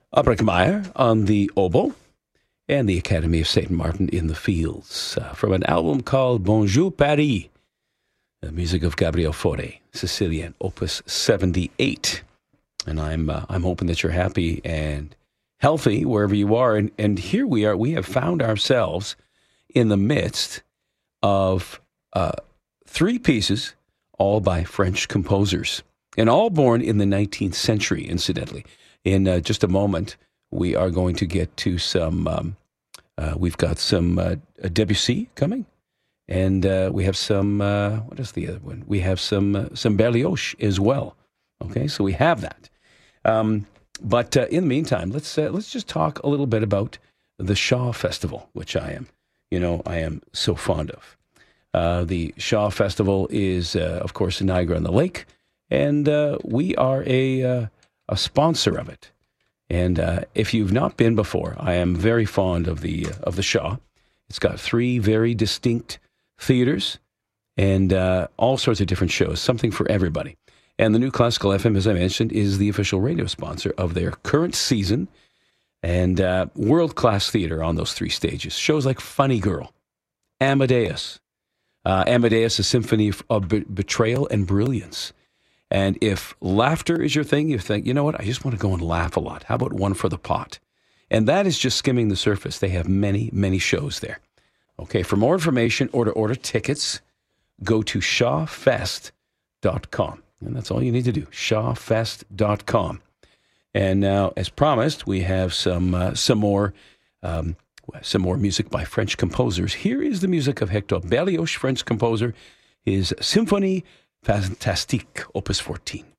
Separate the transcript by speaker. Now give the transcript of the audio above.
Speaker 1: Abreckmeyer on the oboe, and the Academy of St. Martin in the fields, from an album called Bonjour Paris, the music of Gabriel Fauré, Sicilian, Opus 78. And I'm hoping that you're happy and healthy wherever you are. And here we are. We have found ourselves in the midst of three pieces, all by French composers, and all born in the 19th century, incidentally. In just a moment, we are going to get to some, we've got some Debussy coming, and we have some, what is the other one? We have some Berlioz as well. Okay, so we have that. But in the meantime, let's just talk a little bit about the Shaw Festival, which I am so fond of. The Shaw Festival is, of course, in Niagara-on-the-Lake, and we are a sponsor of it. And if you've not been before, I am very fond of the Shaw. It's got three very distinct theaters and all sorts of different shows, something for everybody. And the New Classical FM, as I mentioned, is the official radio sponsor of their current season, and world-class theater on those three stages. Shows like Funny Girl, Amadeus. Amadeus, a symphony of betrayal and brilliance. And if laughter is your thing, you think, you know what, I just want to go and laugh a lot. How about One for the Pot? And that is just skimming the surface. They have many, many shows there. Okay, for more information or to order tickets, go to shawfest.com. And that's all you need to do, shawfest.com. And now, as promised, we have some more music by French composers. Here is the music of Hector Berlioz, French composer, his Symphonie Fantastique, Opus 14.